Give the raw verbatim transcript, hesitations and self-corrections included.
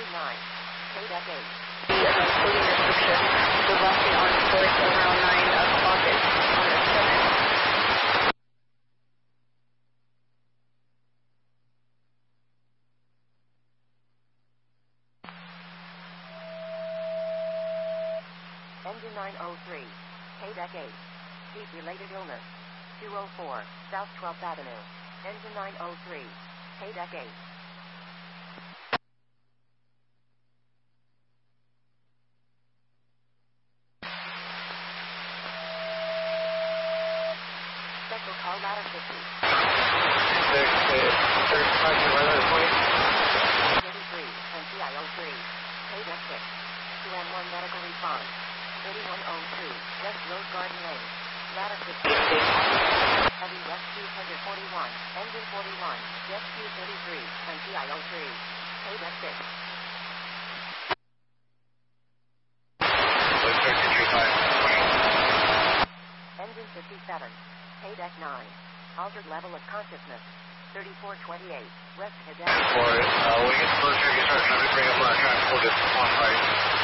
Engine nine. Paydeck eight. The uh, coding restriction. So roughly on course around nine o'clock is on the seventh. Engine nine oh three. Paydeck eight. Heat-related illness. two oh four, South twelfth Avenue. Engine nine oh three. Paydeck eight. Special call ladder fifty. eighty-three, and T I oh three. Paydeck six. two M one medical response. eighty-one oh two, West Rose Garden Lane. Ladder fifty. Heavy West two forty-one, Engine forty-one, Jet Q thirty-three, and T I oh three. Paydeck six. Engine fifty-seven. Paydeck nine. Altered level of consciousness. thirty-four twenty-eight, West Hedera. For it, uh, we get closer, you start trying to bring up last track, we'll just one right.